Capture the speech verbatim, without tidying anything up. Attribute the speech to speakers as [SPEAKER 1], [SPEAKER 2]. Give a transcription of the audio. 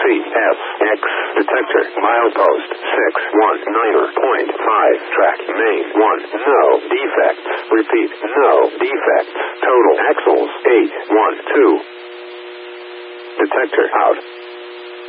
[SPEAKER 1] F, X, detector, milepost, six one niner point five, track, main, one, no, defects, repeat, no, defects, total, axles, eight one two, detector, out.